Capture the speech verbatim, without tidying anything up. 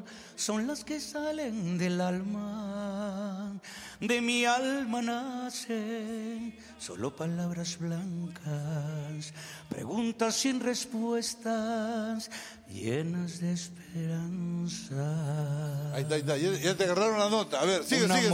son las que salen del alma. De mi alma nacen solo palabras blancas, preguntas sin respuestas, llenas de esperanza. Ahí está, ahí está. Ya, ya te agarraron la nota. A ver, sigue, Una sigue,